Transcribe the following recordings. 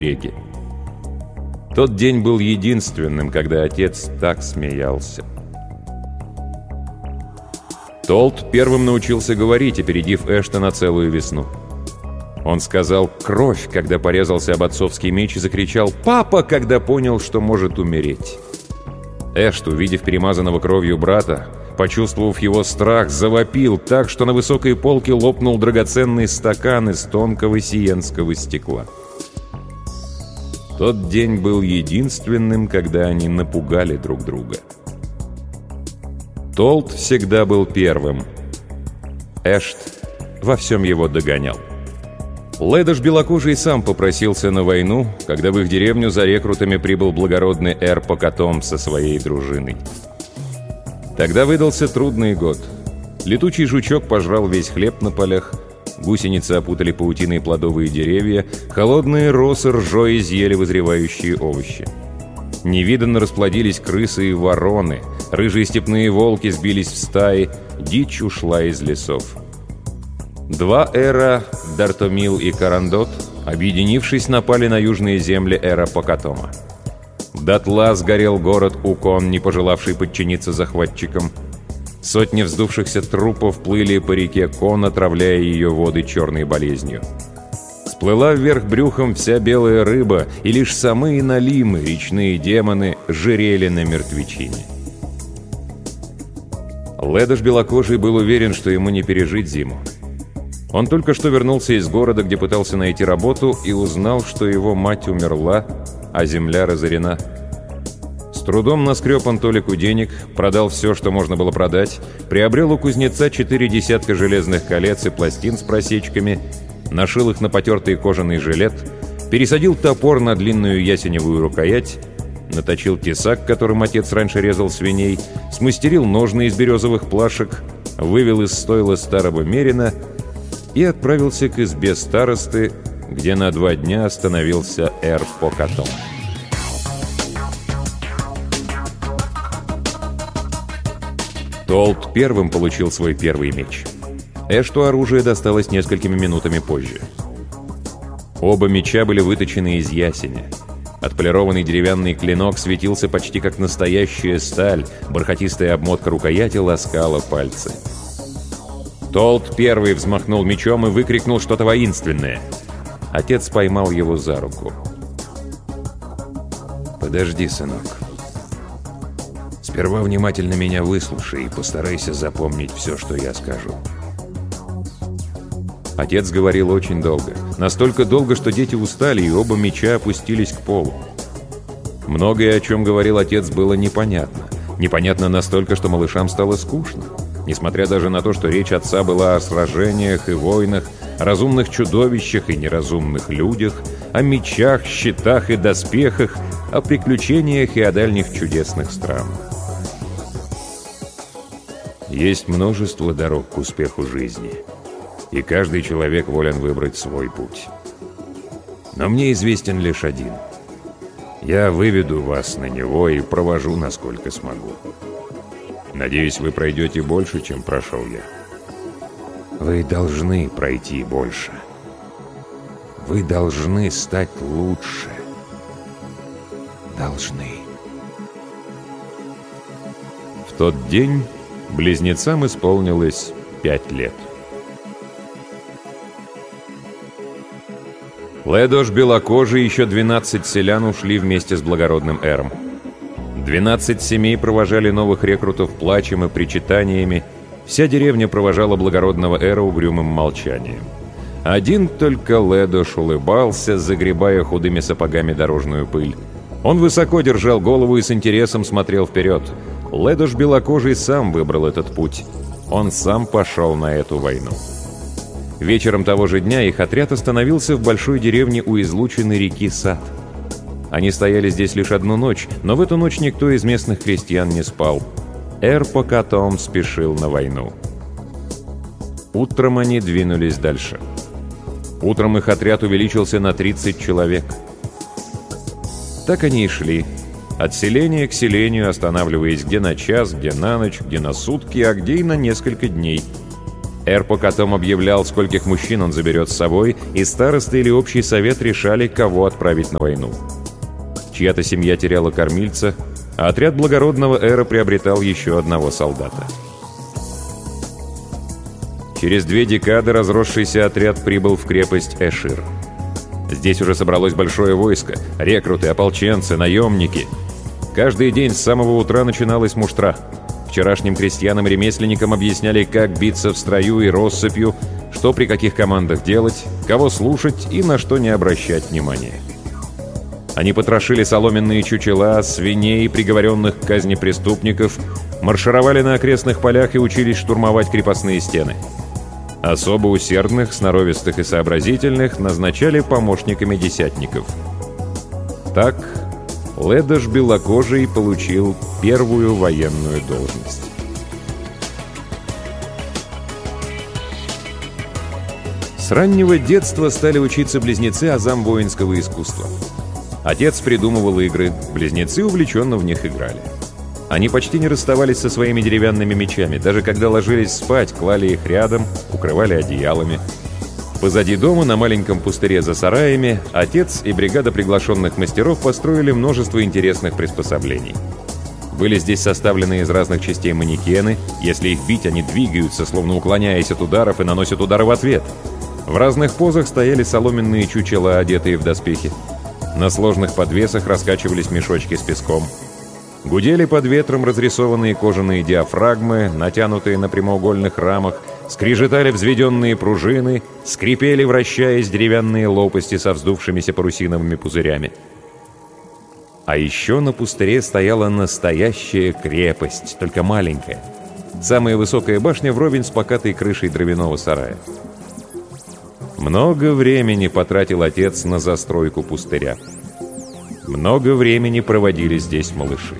реки. Тот день был единственным, когда отец так смеялся. Толт первым научился говорить, опередив Эшта на целую весну. Он сказал «кровь», когда порезался об отцовский меч, и закричал «папа», когда понял, что может умереть. Эшт, увидев перемазанного кровью брата, почувствовав его страх, завопил так, что на высокой полке лопнул драгоценный стакан из тонкого сиенского стекла. Тот день был единственным, когда они напугали друг друга. Толт всегда был первым. Эшт во всем его догонял. Лэдош Белокожий сам попросился на войну, когда в их деревню за рекрутами прибыл благородный Эр Покатом со своей дружиной. Тогда выдался трудный год. Летучий жучок пожрал весь хлеб на полях, гусеницы опутали паутиной плодовые деревья, холодные росы ржой изъели вызревающие овощи. Невиданно расплодились крысы и вороны, рыжие степные волки сбились в стаи, дичь ушла из лесов. Два эра, Дартомил и Карандот, объединившись, напали на южные земли эра Покатома. Дотла сгорел город Укон, не пожелавший подчиниться захватчикам. Сотни вздувшихся трупов плыли по реке Кон, отравляя ее воды черной болезнью. Сплыла вверх брюхом вся белая рыба, и лишь самые налимы, речные демоны, жирели на мертвечине. Лэдош Белокожий был уверен, что ему не пережить зиму. Он только что вернулся из города, где пытался найти работу, и узнал, что его мать умерла, а земля разорена. С трудом наскреб он толику денег, продал все, что можно было продать, приобрел у кузнеца 4 десятка железных колец и пластин с просечками, нашил их на потертый кожаный жилет, пересадил топор на длинную ясеневую рукоять, наточил тесак, которым отец раньше резал свиней, смастерил ножны из березовых плашек, вывел из стойла старого мерина и отправился к избе старосты, где на 2 дня остановился Эр Покатом. Толт первым получил свой первый меч. Эшту оружие досталось несколькими минутами позже. Оба меча были выточены из ясеня. Отполированный деревянный клинок светился почти как настоящая сталь, бархатистая обмотка рукояти ласкала пальцы. Толт первый взмахнул мечом и выкрикнул что-то воинственное. Отец поймал его за руку. «Подожди, сынок. Сперва внимательно меня выслушай и постарайся запомнить все, что я скажу». Отец говорил очень долго. Настолько долго, что дети устали, и оба меча опустились к полу. Многое, о чем говорил отец, было непонятно. Непонятно настолько, что малышам стало скучно. Несмотря даже на то, что речь отца была о сражениях и войнах, разумных чудовищах и неразумных людях, о мечах, щитах и доспехах, о приключениях и о дальних чудесных странах. Есть множество дорог к успеху жизни, и каждый человек волен выбрать свой путь. Но мне известен лишь один. Я выведу вас на него и провожу, насколько смогу. Надеюсь, вы пройдете больше, чем прошел я. Вы должны пройти больше. Вы должны стать лучше. Должны. В тот день близнецам исполнилось 5 лет. Лэдош Белокожий и еще 12 селян ушли вместе с благородным Эром. 12 семей провожали новых рекрутов плачем и причитаниями. Вся деревня провожала благородного Эра угрюмым молчанием. Один только Лэдош улыбался, загребая худыми сапогами дорожную пыль. Он высоко держал голову и с интересом смотрел вперед. Лэдош Белокожий сам выбрал этот путь. Он сам пошел на эту войну. Вечером того же дня их отряд остановился в большой деревне у излученной реки Сад. Они стояли здесь лишь одну ночь, но в эту ночь никто из местных крестьян не спал. Эр Покатом спешил на войну. Утром они двинулись дальше. Утром их отряд увеличился на 30 человек. Так они и шли, от селения к селению, останавливаясь где на час, где на ночь, где на сутки, а где и на несколько дней. Эр потом объявлял, скольких мужчин он заберет с собой, и старосты или общий совет решали, кого отправить на войну. Чья-то семья теряла кормильца, а отряд благородного Эра приобретал еще одного солдата. Через 2 декады разросшийся отряд прибыл в крепость Эшир. Здесь уже собралось большое войско, рекруты, ополченцы, наемники. Каждый день с самого утра начиналась муштра. Вчерашним крестьянам и ремесленникам объясняли, как биться в строю и россыпью, что при каких командах делать, кого слушать и на что не обращать внимания. Они потрошили соломенные чучела, свиней, приговоренных к казни преступников, маршировали на окрестных полях и учились штурмовать крепостные стены. Особо усердных, сноровистых и сообразительных назначали помощниками десятников. Так Ледаш Белокожий получил первую военную должность. С раннего детства стали учиться близнецы азам воинского искусства. Отец придумывал игры, близнецы увлеченно в них играли. Они почти не расставались со своими деревянными мечами, даже когда ложились спать, клали их рядом, укрывали одеялами. Позади дома, на маленьком пустыре за сараями, отец и бригада приглашенных мастеров построили множество интересных приспособлений. Были здесь составлены из разных частей манекены. Если их бить, они двигаются, словно уклоняясь от ударов, и наносят удары в ответ. В разных позах стояли соломенные чучела, одетые в доспехи. На сложных подвесах раскачивались мешочки с песком. Гудели под ветром разрисованные кожаные диафрагмы, натянутые на прямоугольных рамах, скрежетали взведенные пружины, скрипели, вращаясь, деревянные лопасти со вздувшимися парусиновыми пузырями. А еще на пустыре стояла настоящая крепость, только маленькая. Самая высокая башня вровень с покатой крышей дровяного сарая. Много времени потратил отец на застройку пустыря. Много времени проводили здесь малыши.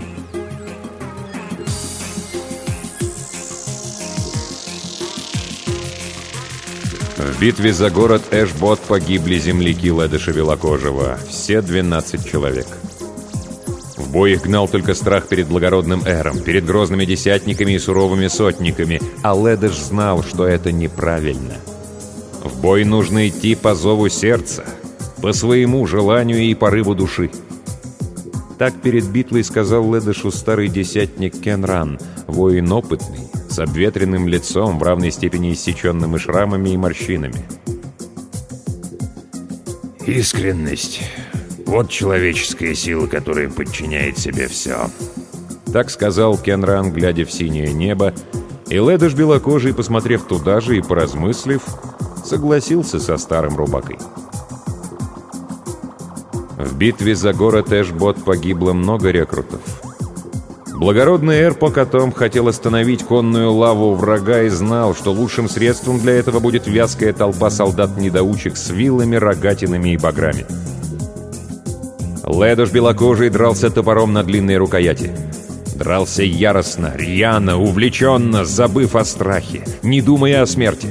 В битве за город Эшбот погибли земляки Ледаша Белокожего, все 12 человек. В бой их гнал только страх перед благородным Эром, перед грозными десятниками и суровыми сотниками, а Ледаш знал, что это неправильно. В бой нужно идти по зову сердца, по своему желанию и порыву души. Так перед битвой сказал Ледашу старый десятник Кенран, воин опытный, с обветренным лицом, в равной степени иссеченным и шрамами, и морщинами. «Искренность — вот человеческая сила, которая подчиняет себе все». Так сказал Кенран, глядя в синее небо, и Ледаш Белокожий, посмотрев туда же и поразмыслив, согласился со старым рубакой. В битве за город Эшбот погибло много рекрутов. Благородный Эр потом хотел остановить конную лаву врага и знал, что лучшим средством для этого будет вязкая толпа солдат-недоучек с вилами, рогатинами и баграми. Ледаш Белокожий дрался топором на длинной рукояти. Дрался яростно, рьяно, увлеченно, забыв о страхе, не думая о смерти.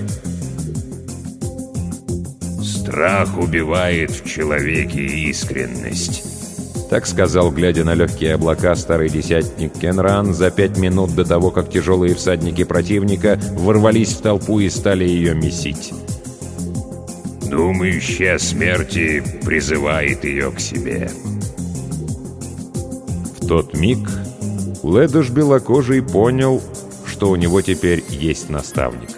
«Страх убивает в человеке искренность», — так сказал, глядя на легкие облака, старый десятник Кенран за 5 минут до того, как тяжелые всадники противника ворвались в толпу и стали ее месить. «Думающий о смерти призывает ее к себе». В тот миг Ледаш Белокожий понял, что у него теперь есть наставник.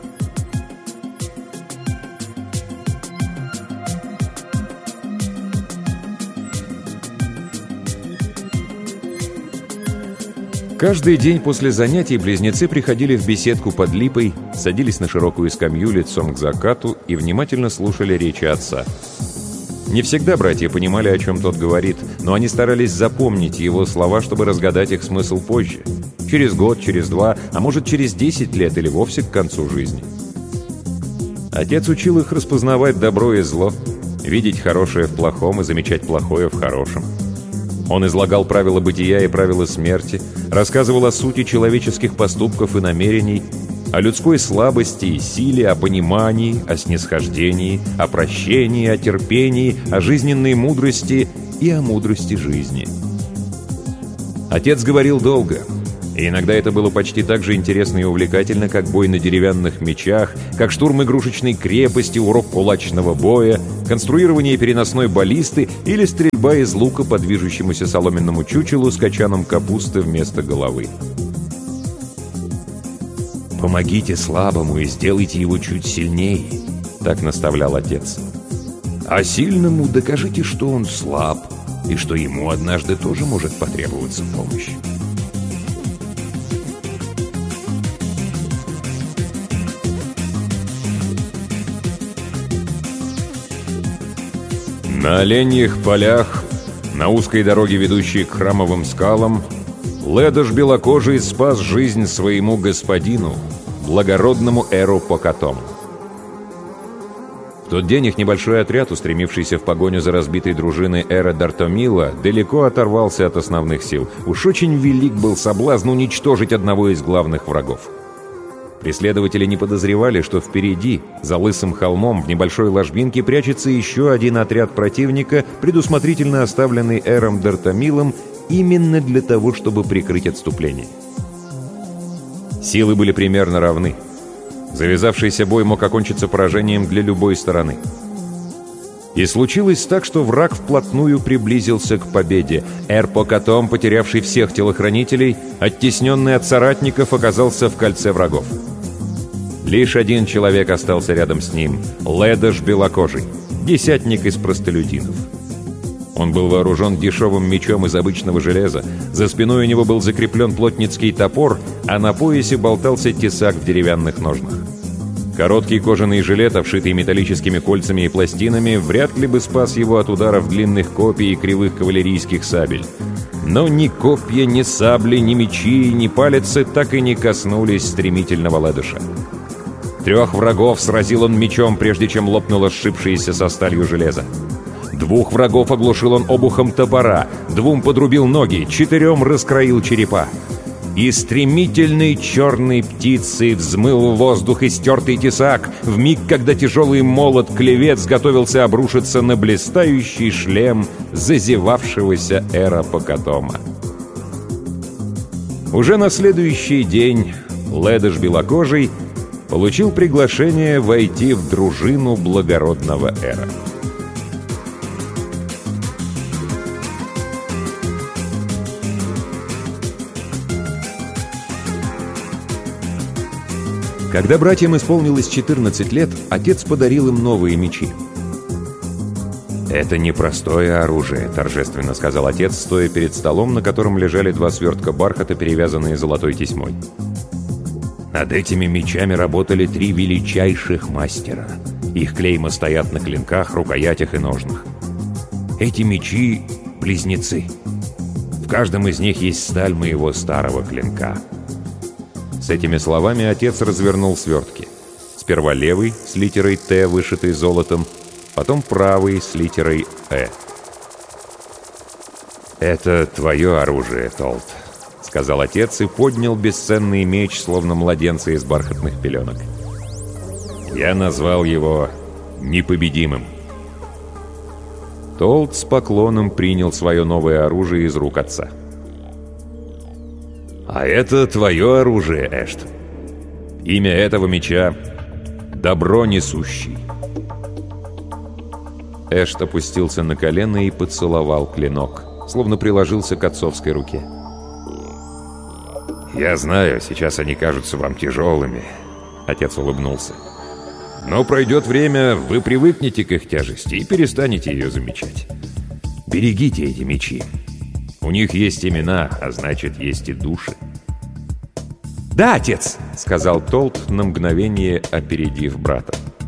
Каждый день после занятий близнецы приходили в беседку под липой, садились на широкую скамью лицом к закату и внимательно слушали речи отца. Не всегда братья понимали, о чем тот говорит, но они старались запомнить его слова, чтобы разгадать их смысл позже. Через год, через 2, а может через 10 лет или вовсе к концу жизни. Отец учил их распознавать добро и зло, видеть хорошее в плохом и замечать плохое в хорошем. Он излагал правила бытия и правила смерти, рассказывал о сути человеческих поступков и намерений, о людской слабости и силе, о понимании, о снисхождении, о прощении, о терпении, о жизненной мудрости и о мудрости жизни. Отец говорил долго. И иногда это было почти так же интересно и увлекательно, как бой на деревянных мечах, как штурм игрушечной крепости, урок кулачного боя, конструирование переносной баллисты или стрельба из лука по движущемуся соломенному чучелу с качаном капусты вместо головы. «Помогите слабому и сделайте его чуть сильнее», — так наставлял отец. «А сильному докажите, что он слаб, и что ему однажды тоже может потребоваться помощь». На оленьих полях, на узкой дороге, ведущей к храмовым скалам, Ледош Белокожий спас жизнь своему господину, благородному Эру Покатому. В тот день их небольшой отряд, устремившийся в погоню за разбитой дружиной Эра Дартомила, далеко оторвался от основных сил. Уж очень велик был соблазн уничтожить одного из главных врагов. Преследователи не подозревали, что впереди, за лысым холмом, в небольшой ложбинке прячется еще один отряд противника, предусмотрительно оставленный Эром Дартомилом именно для того, чтобы прикрыть отступление. Силы были примерно равны. Завязавшийся бой мог окончиться поражением для любой стороны. И случилось так, что враг вплотную приблизился к победе. Эр Покатом, потерявший всех телохранителей, оттесненный от соратников, оказался в кольце врагов. Лишь один человек остался рядом с ним — Ледош Белокожий, десятник из простолюдинов. Он был вооружен дешевым мечом из обычного железа, за спиной у него был закреплен плотницкий топор, а на поясе болтался тесак в деревянных ножнах. Короткий кожаный жилет, обшитый металлическими кольцами и пластинами, вряд ли бы спас его от ударов длинных копий и кривых кавалерийских сабель. Но ни копья, ни сабли, ни мечи, ни палицы так и не коснулись стремительного Ледоша. 3 врагов сразил он мечом, прежде чем лопнуло сшибшееся со сталью железо. 2 врагов оглушил он обухом топора, 2 подрубил ноги, 4 раскроил черепа. И стремительной черной птицей взмыл в воздух истертый тесак, в миг, когда тяжелый молот-клевец готовился обрушиться на блистающий шлем зазевавшегося Эра Покатома. Уже на следующий день Ледош Белокожий получил приглашение войти в дружину благородного Эра. Когда братьям исполнилось 14 лет, отец подарил им новые мечи. «Это непростое оружие», — торжественно сказал отец, стоя перед столом, на котором лежали 2 свертка бархата, перевязанные золотой тесьмой. «Над этими мечами работали 3 величайших мастера. Их клейма стоят на клинках, рукоятях и ножнах. Эти мечи — близнецы. В каждом из них есть сталь моего старого клинка». С этими словами отец развернул свертки. Сперва левый с литерой «Т», вышитой золотом, потом правый с литерой «Э». «Это твое оружие, Толт», — сказал отец и поднял бесценный меч, словно младенца из бархатных пеленок. «Я назвал его непобедимым». Толт с поклоном принял свое новое оружие из рук отца. «А это твое оружие, Эшт. Имя этого меча — Добро Несущий». Эшт опустился на колено и поцеловал клинок, словно приложился к отцовской руке. «Я знаю, сейчас они кажутся вам тяжелыми», — отец улыбнулся. «Но пройдет время, вы привыкнете к их тяжести и перестанете ее замечать. Берегите эти мечи. У них есть имена, а значит, есть и души». «Да, отец!» — сказал Толт, на мгновение опередив брата.